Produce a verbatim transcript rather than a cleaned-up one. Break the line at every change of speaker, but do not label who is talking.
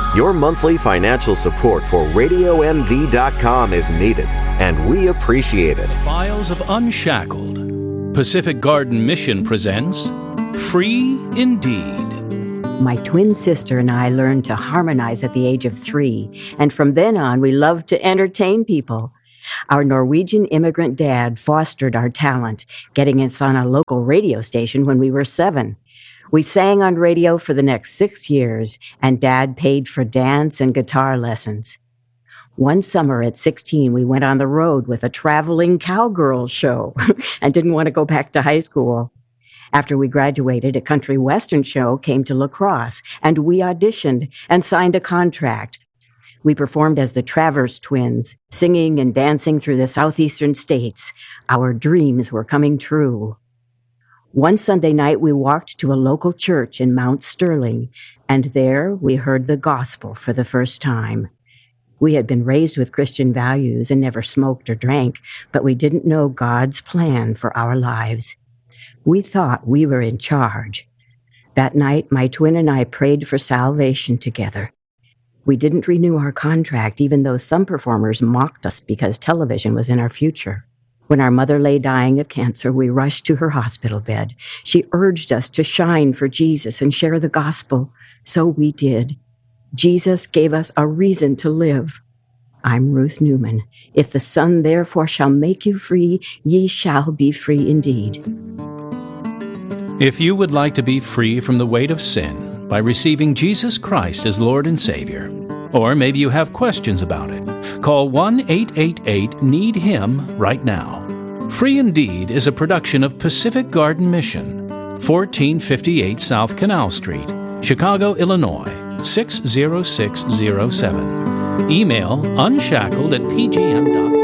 Your monthly financial support for radio m v dot com is needed, and we appreciate it.
Files of Unshackled. Pacific Garden Mission presents Free Indeed.
My twin sister and I learned to harmonize at the age of three, and from then on we loved to entertain people. Our Norwegian immigrant dad fostered our talent, getting us on a local radio station when we were seven. We sang on radio for the next six years, and Dad paid for dance and guitar lessons. One summer at sixteen, we went on the road with a traveling cowgirl show and didn't want to go back to high school. After we graduated, a country western show came to La Crosse, and we auditioned and signed a contract. We performed as the Travers Twins, singing and dancing through the southeastern states. Our dreams were coming true. One Sunday night, we walked to a local church in Mount Sterling, and there we heard the gospel for the first time. We had been raised with Christian values and never smoked or drank, but we didn't know God's plan for our lives. We thought we were in charge. That night, my twin and I prayed for salvation together. We didn't renew our contract, even though some performers mocked us because television was in our future. When our mother lay dying of cancer, we rushed to her hospital bed. She urged us to shine for Jesus and share the gospel. So we did. Jesus gave us a reason to live. I'm Ruth Newman. If the Son therefore shall make you free, ye shall be free indeed.
If you would like to be free from the weight of sin by receiving Jesus Christ as Lord and Savior, or maybe you have questions about it, call one eight eight eight need him right now. Free Indeed is a production of Pacific Garden Mission, fourteen fifty-eight South Canal Street, Chicago, Illinois, six zero six zero seven. Email unshackled at p g m dot com.